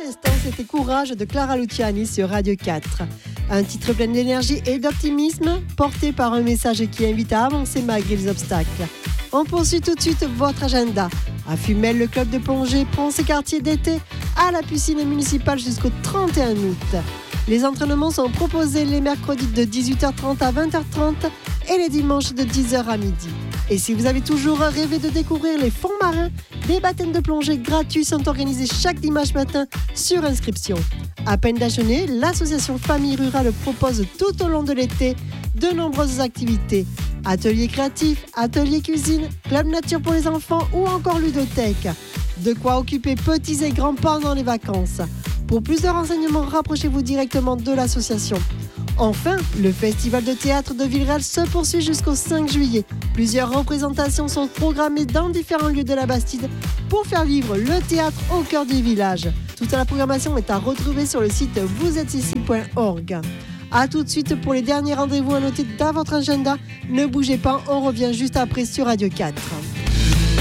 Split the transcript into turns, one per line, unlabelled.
l'instant, c'était Courage de Clara Luciani sur Radio 4. Un titre plein d'énergie et d'optimisme, porté par un message qui invite à avancer malgré les obstacles. On poursuit tout de suite votre agenda. À Fumel, le club de plongée prend ses quartiers d'été à la piscine municipale jusqu'au 31 août. Les entraînements sont proposés les mercredis de 18h30 à 20h30 et les dimanches de 10h à midi. Et si vous avez toujours rêvé de découvrir les fonds marins, des baptêmes de plongée gratuits sont organisés chaque dimanche matin sur inscription. À Pendachenet, l'association Famille Rurale propose tout au long de l'été de nombreuses activités. Ateliers créatifs, ateliers cuisine, club nature pour les enfants ou encore ludothèque. De quoi occuper petits et grands pendant les vacances. Pour plus de renseignements, rapprochez-vous directement de l'association. Enfin, le festival de théâtre de Villereal se poursuit jusqu'au 5 juillet. Plusieurs représentations sont programmées dans différents lieux de la Bastide pour faire vivre le théâtre au cœur du village. Toute la programmation est à retrouver sur le site vousêtesici.org. A tout de suite pour les derniers rendez-vous à noter dans votre agenda. Ne bougez pas, on revient juste après sur Radio 4.